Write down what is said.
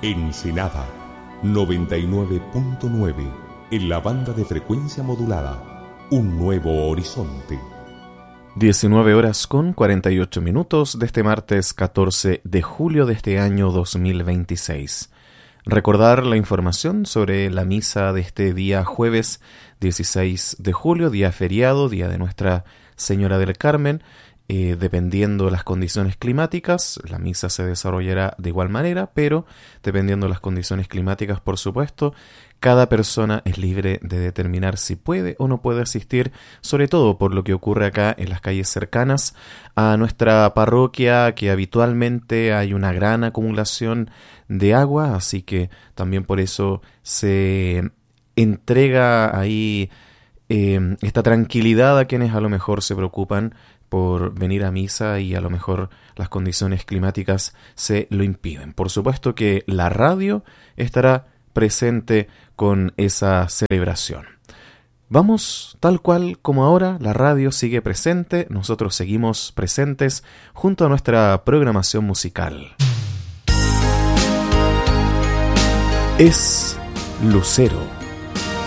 Ensenada 99.9 en la banda de frecuencia modulada. Un nuevo horizonte. 19 horas con 48 minutos de este martes 14 de julio de este año 2026. Recordar la información sobre la misa de este día jueves 16 de julio, día feriado, día de Nuestra Señora del Carmen. Dependiendo de las condiciones climáticas, la misa se desarrollará de igual manera, pero dependiendo de las condiciones climáticas, por supuesto, cada persona es libre de determinar si puede o no puede asistir, sobre todo por lo que ocurre acá en las calles cercanas a nuestra parroquia, que habitualmente hay una gran acumulación de agua, así que también por eso se entrega ahí esta tranquilidad a quienes a lo mejor se preocupan por venir a misa y a lo mejor las condiciones climáticas se lo impiden. Por supuesto que la radio estará presente con esa celebración. Vamos, tal cual como ahora, la radio sigue presente, nosotros seguimos presentes junto a nuestra programación musical. Es Lucero.